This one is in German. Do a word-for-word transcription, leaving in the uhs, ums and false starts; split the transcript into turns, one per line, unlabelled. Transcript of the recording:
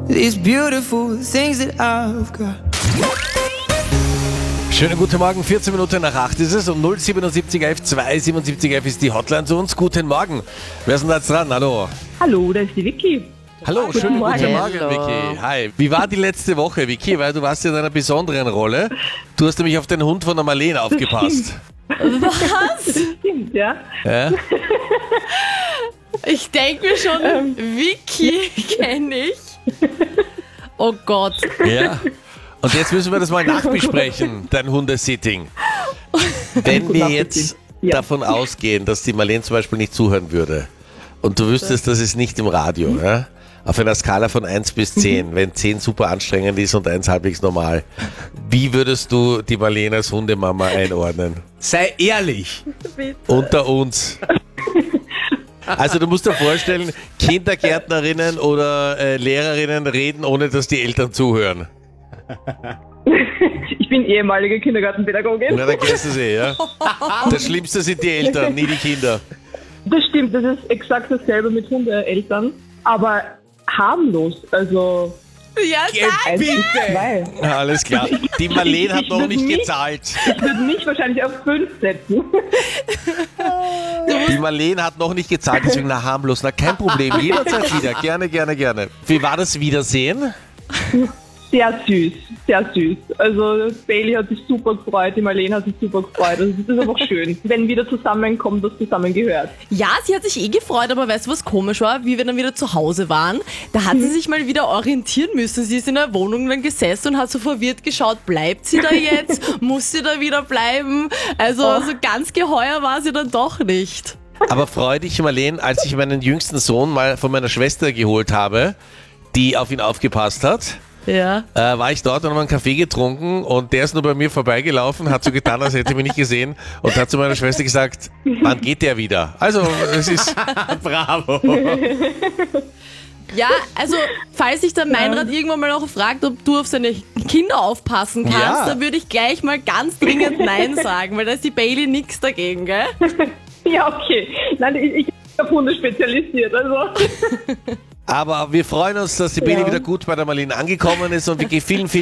these beautiful things that I've got.
Schönen guten Morgen, vierzehn Minuten nach acht ist es und null siebenundsiebzig elf zweihundertsiebenundsiebzig elf ist die Hotline zu uns. Guten Morgen. Wer ist denn da jetzt dran? Hallo.
Hallo, da ist die Vicky.
Hallo,
Guten
schönen
Morgen.
guten Morgen, Vicky. Hi. Wie war die letzte Woche, Vicky? Weil du warst ja in einer besonderen Rolle. Du hast nämlich auf den Hund von der Marlene aufgepasst.
Was?
Das stimmt, ja.
Ja?
Ich denke mir schon, ähm. Vicky kenne ich. Oh Gott.
Ja. Und jetzt müssen wir das mal nachbesprechen, dein Hundesitting. Wenn wir jetzt
Ja.
davon ausgehen, dass die Marlene zum Beispiel nicht zuhören würde und du wüsstest, das ist nicht im Radio, ja? Auf einer Skala von eins bis zehn, wenn zehn super anstrengend ist und eins halbwegs normal, wie würdest du die Marlene als Hundemama einordnen? Sei ehrlich,
Bitte.
unter uns. Also du musst dir vorstellen, Kindergärtnerinnen oder äh, Lehrerinnen reden, ohne dass die Eltern zuhören.
Ich bin ehemalige Kindergartenpädagogin.
Na, dann kennst du sie, ja? Das Schlimmste sind die Eltern, nie die Kinder.
Das stimmt, das ist exakt dasselbe mit Hundeeltern, aber harmlos, also
Ja, sag.
eins bis zwei.
Ja, alles klar. Die Marlene hat
Ich
noch
würd
nicht
nicht-
gezahlt.
Ich würde mich wahrscheinlich auf fünf setzen.
Die Marlene hat noch nicht gezahlt, deswegen na harmlos. Na, kein Problem, jederzeit wieder. Gerne, gerne, gerne. Wie war das Wiedersehen?
Sehr süß, sehr süß. Also Bailey hat sich super gefreut, die Marlene hat sich super gefreut. Also das ist einfach schön, wenn wieder zusammenkommt, das zusammengehört.
Ja, sie hat sich eh gefreut, aber weißt du, was komisch war? Wie wir dann wieder zu Hause waren, da hat sie sich mal wieder orientieren müssen. Sie ist in der Wohnung dann gesessen und hat so verwirrt geschaut, bleibt sie da jetzt? Muss sie da wieder bleiben? Also
Oh.
so ganz geheuer war sie dann doch nicht.
Aber freu dich, Marlene, als ich meinen jüngsten Sohn mal von meiner Schwester geholt habe, die auf ihn aufgepasst hat,
Ja.
äh, war ich dort und habe einen Kaffee getrunken und der ist nur bei mir vorbeigelaufen, hat so getan, als hätte er mich nicht gesehen und hat zu meiner Schwester gesagt, wann geht der wieder? Also, es ist... Bravo!
Ja, also falls sich der Meinrad irgendwann mal noch fragt, ob du auf seine Kinder aufpassen kannst,
Ja.
dann würde ich gleich mal ganz dringend Nein sagen, weil da ist die Bailey nix dagegen, gell?
Ja, okay. Nein, ich, ich bin auf Hunde spezialisiert, also.
Aber wir freuen uns, dass die Bailey
Ja.
wieder gut bei der Marlene angekommen ist und wir vielen, vielen